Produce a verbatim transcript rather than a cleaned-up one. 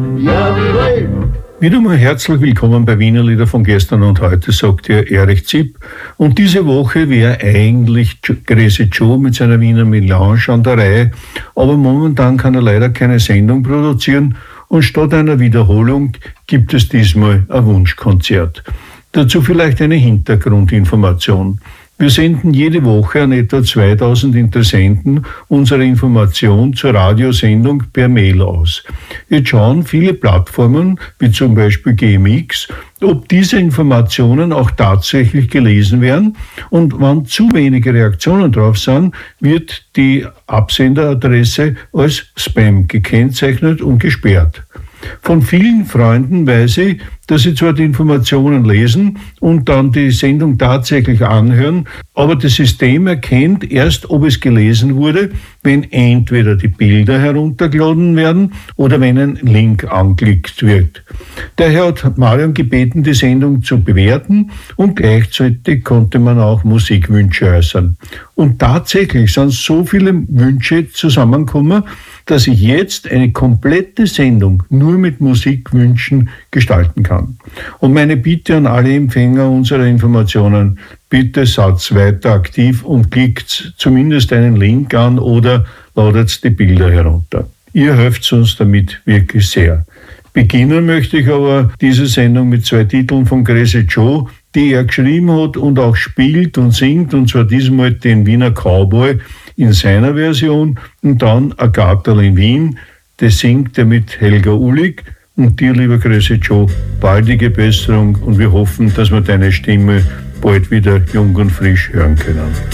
Wieder mal herzlich willkommen bei Wiener Lieder von gestern und heute, sagt ihr Erich Zipp. Und diese Woche wäre eigentlich Crazy Joe mit seiner Wiener Melange an der Reihe, aber momentan kann er leider keine Sendung produzieren und statt einer Wiederholung gibt es diesmal ein Wunschkonzert. Dazu vielleicht eine Hintergrundinformation. Wir senden jede Woche an etwa zweitausend Interessenten unsere Information zur Radiosendung per Mail aus. Jetzt schauen viele Plattformen, wie zum Beispiel G M X, ob diese Informationen auch tatsächlich gelesen werden, und wenn zu wenige Reaktionen drauf sind, wird die Absenderadresse als Spam gekennzeichnet und gesperrt. Von vielen Freunden weiß ich, dass sie zwar die Informationen lesen und dann die Sendung tatsächlich anhören, aber das System erkennt erst, ob es gelesen wurde, wenn entweder die Bilder heruntergeladen werden oder wenn ein Link angeklickt wird. Daher hat Marion gebeten, die Sendung zu bewerten, und gleichzeitig konnte man auch Musikwünsche äußern. Und tatsächlich sind so viele Wünsche zusammengekommen, dass ich jetzt eine komplette Sendung nur mit Musikwünschen gestalten kann. Und meine Bitte an alle Empfänger unserer Informationen: bitte seid weiter aktiv und klickt zumindest einen Link an oder ladet die Bilder herunter. Ihr helft uns damit wirklich sehr. Beginnen möchte ich aber diese Sendung mit zwei Titeln von Crazy Joe, die er geschrieben hat und auch spielt und singt, und zwar diesmal den Wiener Cowboy in seiner Version und dann Agatha in Wien, das singt er mit Helga Ulig. Und dir, lieber Crazy Joe, baldige Besserung, und wir hoffen, dass wir deine Stimme bald wieder jung und frisch hören können.